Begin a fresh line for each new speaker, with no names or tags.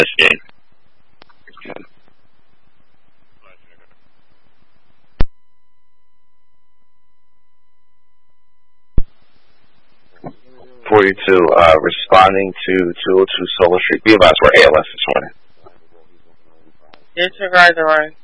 this game.
Okay. 42, responding to 202 Solar Street. Be advised, we're ALS this morning.
Disregard the line.